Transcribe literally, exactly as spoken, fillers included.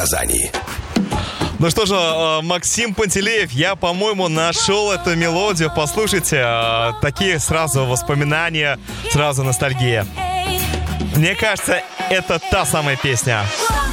Казани. Ну что же, Максим Пантелеев, я, по-моему, нашел эту мелодию. Послушайте, такие сразу воспоминания, сразу ностальгия. Мне кажется, это та самая песня.